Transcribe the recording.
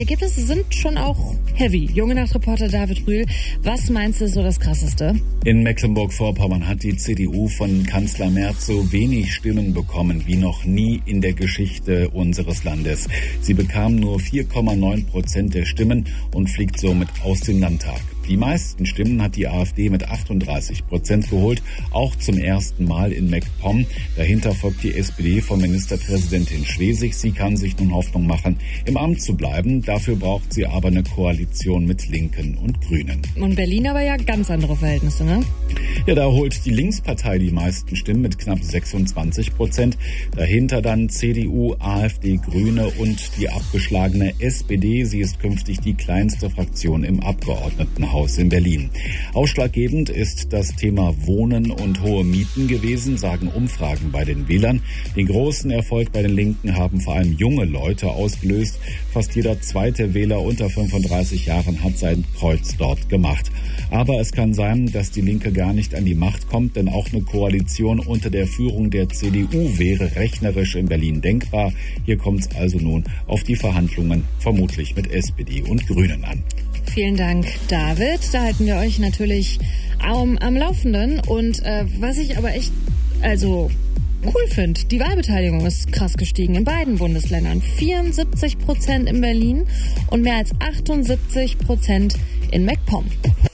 Ergebnisse sind schon auch heavy. Junge Nacht-Reporter David Rühl, was meinst du so das Krasseste? In Mecklenburg-Vorpommern hat die CDU von Kanzler Merz so wenig Stimmen bekommen wie noch nie in der Geschichte unseres Landes. Sie bekam nur 4,9% der Stimmen und fliegt somit aus dem Landtag. Die meisten Stimmen hat die AfD mit 38% geholt, auch zum ersten Mal in MacPom. Dahinter folgt die SPD von Ministerpräsidentin Schwesig. Sie kann sich nun Hoffnung machen, im Amt zu bleiben. Dafür braucht sie aber eine Koalition mit Linken und Grünen. Und Berlin aber ja ganz andere Verhältnisse, ne? Ja, da holt die Linkspartei die meisten Stimmen mit knapp 26%. Dahinter dann CDU, AfD, Grüne und die abgeschlagene SPD. Sie ist künftig die kleinste Fraktion im Abgeordnetenhaus in Berlin. Ausschlaggebend ist das Thema Wohnen und hohe Mieten gewesen, sagen Umfragen bei den Wählern. Den großen Erfolg bei den Linken haben vor allem junge Leute ausgelöst. Fast jeder zweite Wähler unter 35 Jahren hat sein Kreuz dort gemacht. Aber es kann sein, dass die Linke gar nicht an die Macht kommt, denn auch eine Koalition unter der Führung der CDU wäre rechnerisch in Berlin denkbar. Hier kommt es also nun auf die Verhandlungen vermutlich mit SPD und Grünen an. Vielen Dank, David. Da halten wir euch natürlich am Laufenden. Und was ich aber echt cool finde, die Wahlbeteiligung ist krass gestiegen in beiden Bundesländern. 74% in Berlin und mehr als 78% in MacPom.